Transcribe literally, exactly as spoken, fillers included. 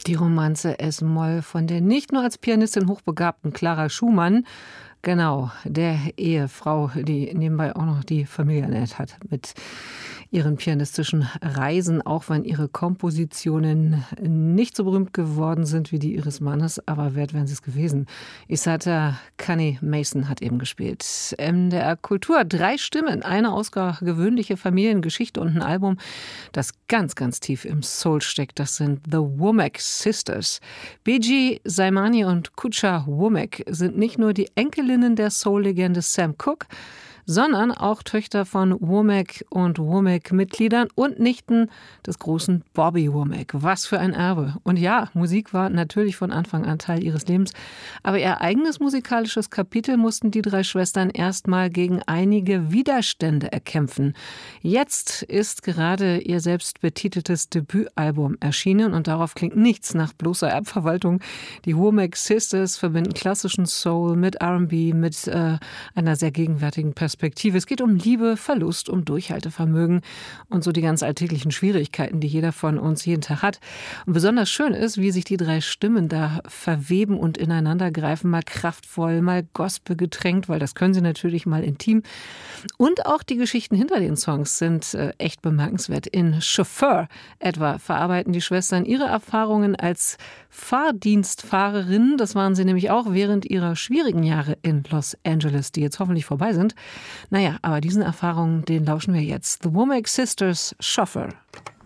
Die Romanze Es-Moll von der nicht nur als Pianistin hochbegabten Clara Schumann, genau, der Ehefrau, die nebenbei auch noch die Familie ernährt hat mit ihren pianistischen Reisen, auch wenn ihre Kompositionen nicht so berühmt geworden sind wie die ihres Mannes, aber wert wären sie es gewesen. Isata Kani Mason hat eben gespielt. M D R Kultur, drei Stimmen, eine außergewöhnliche Familiengeschichte und ein Album, das ganz, ganz tief im Soul steckt. Das sind The Womack Sisters. Biji Saimani und Kucha Womack sind nicht nur die Enkelinnen der Soul-Legende Sam Cooke, sondern auch Töchter von Womack und Womack-Mitgliedern und Nichten des großen Bobby Womack. Was für ein Erbe. Und ja, Musik war natürlich von Anfang an Teil ihres Lebens, aber ihr eigenes musikalisches Kapitel mussten die drei Schwestern erstmal gegen einige Widerstände erkämpfen. Jetzt ist gerade ihr selbst betiteltes Debütalbum erschienen und darauf klingt nichts nach bloßer Erbverwaltung. Die Womack Sisters verbinden klassischen Soul mit R und B, mit äh, einer sehr gegenwärtigen Perspektive. Es geht um Liebe, Verlust, um Durchhaltevermögen und so die ganz alltäglichen Schwierigkeiten, die jeder von uns jeden Tag hat. Und besonders schön ist, wie sich die drei Stimmen da verweben und ineinander greifen, mal kraftvoll, mal Gospel getränkt, weil das können sie natürlich, mal intim. Und auch die Geschichten hinter den Songs sind äh, echt bemerkenswert. In Chauffeur etwa verarbeiten die Schwestern ihre Erfahrungen als Fahrdienstfahrerinnen. Das waren sie nämlich auch während ihrer schwierigen Jahre in Los Angeles, die jetzt hoffentlich vorbei sind. Naja, aber diesen Erfahrungen, den lauschen wir jetzt. The Womack Sisters, Chauffeur.